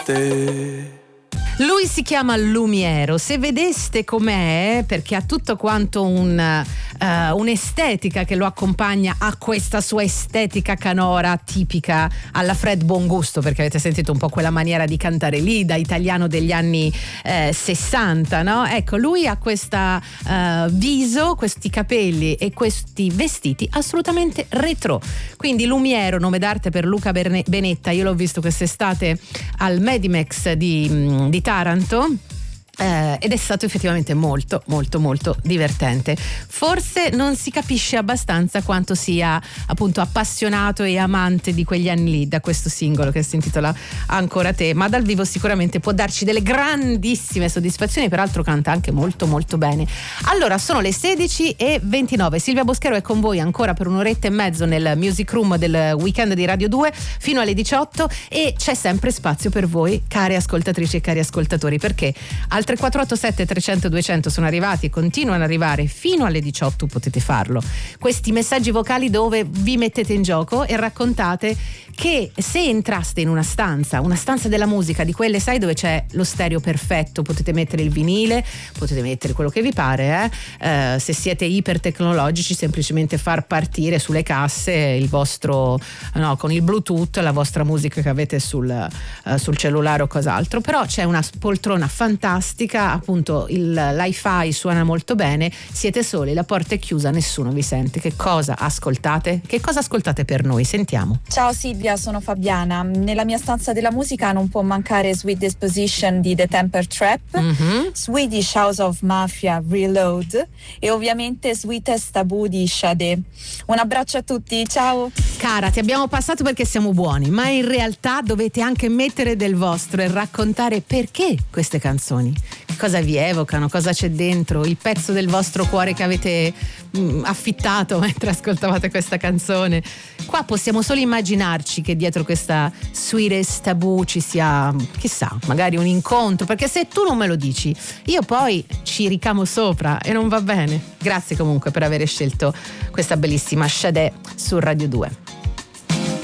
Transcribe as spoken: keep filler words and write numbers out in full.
te. Lui si chiama Lumiero, se vedeste com'è, perché ha tutto quanto un, uh, un'estetica che lo accompagna a questa sua estetica canora tipica alla Fred Buongusto, perché avete sentito un po' quella maniera di cantare lì, da italiano degli anni eh, sessanta, no? Ecco, lui ha questo uh, viso, questi capelli e questi vestiti assolutamente retro. Quindi Lumiero, nome d'arte per Luca Berne- Benetta, io l'ho visto quest'estate al Medimex di, di Taranto. Eh, ed è stato effettivamente molto molto molto divertente. Forse non si capisce abbastanza quanto sia appunto appassionato e amante di quegli anni lì, da questo singolo che si intitola Ancora te, ma dal vivo sicuramente può darci delle grandissime soddisfazioni, peraltro canta anche molto molto bene. Allora, sono le sedici e ventinove, Silvia Boschero è con voi ancora per un'oretta e mezzo nel Music Room del weekend di Radio due fino alle diciotto, e c'è sempre spazio per voi, care ascoltatrici e cari ascoltatori, perché al tre quattro otto sette trecento duecento sono arrivati e continuano ad arrivare fino alle diciotto. Potete farlo, questi messaggi vocali dove vi mettete in gioco e raccontate che se entraste in una stanza una stanza della musica, di quelle sai dove c'è lo stereo perfetto, potete mettere il vinile, potete mettere quello che vi pare, eh? Eh, se siete ipertecnologici, semplicemente far partire sulle casse il vostro, no, con il Bluetooth la vostra musica che avete sul, uh, sul cellulare o cos'altro. Però c'è una poltrona fantastica, appunto il l'hi-fi suona molto bene, siete soli, la porta è chiusa, nessuno vi sente. Che cosa ascoltate? Che cosa ascoltate per noi? Sentiamo. Ciao Silvia, sono Fabiana. Nella mia stanza della musica non può mancare Sweet Disposition di The Temper Trap, mm-hmm. Swedish House of Mafia Reload e ovviamente Sweetest Taboo di Sade. Un abbraccio a tutti, ciao! Cara, ti abbiamo passato perché siamo buoni, ma in realtà dovete anche mettere del vostro e raccontare perché queste canzoni, cosa vi evocano, cosa c'è dentro, il pezzo del vostro cuore che avete mh, affittato mentre ascoltavate questa canzone. Qua possiamo solo immaginarci che dietro questa Sweetest Taboo ci sia, chissà, magari un incontro, perché se tu non me lo dici io poi ci ricamo sopra e non va bene. Grazie comunque per aver scelto questa bellissima Sade su Radio due.